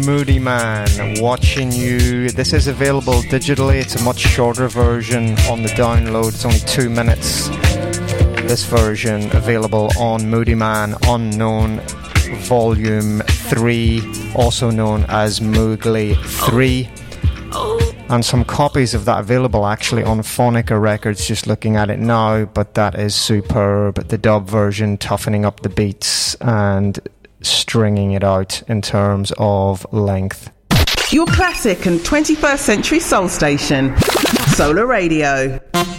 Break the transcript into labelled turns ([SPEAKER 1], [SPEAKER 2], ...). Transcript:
[SPEAKER 1] Moody Man, Watching You. This is available digitally. It's a much shorter version on the download. It's only 2 minutes. This version available on Moody Man Unknown Volume 3, also known as Moogly 3. And some copies of that available actually on Phonica Records, just looking at it now, but that is superb. The dub version toughening up the beats and stringing it out in terms of length.
[SPEAKER 2] Your classic and 21st century soul station, Solar Radio.